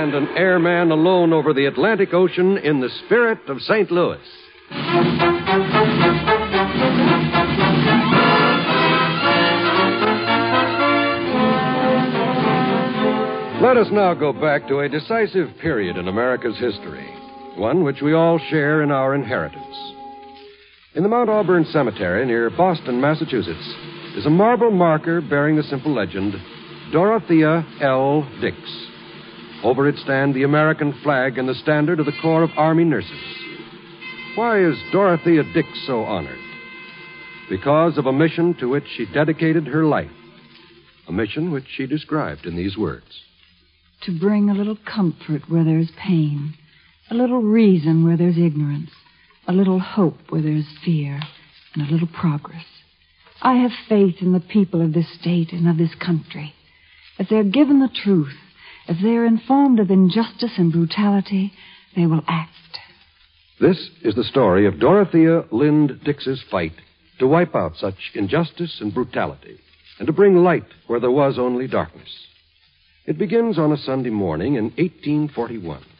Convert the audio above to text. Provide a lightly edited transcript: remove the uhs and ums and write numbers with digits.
and an airman alone over the Atlantic Ocean in the spirit of St. Louis. Let us now go back to a decisive period in America's history, one which we all share in our inheritance. In the Mount Auburn Cemetery near Boston, Massachusetts, is a marble marker bearing the simple legend, Dorothea L. Dix. Over it stand the American flag and the standard of the Corps of Army Nurses. Why is Dorothea Dix so honored? Because of a mission to which she dedicated her life. A mission which she described in these words. To bring a little comfort where there's pain, a little reason where there's ignorance, a little hope where there's fear, and a little progress. I have faith in the people of this state and of this country. If they're given the truth, if they're informed of injustice and brutality, they will act. This is the story of Dorothea Lind Dix's fight to wipe out such injustice and brutality and to bring light where there was only darkness. It begins on a Sunday morning in 1841.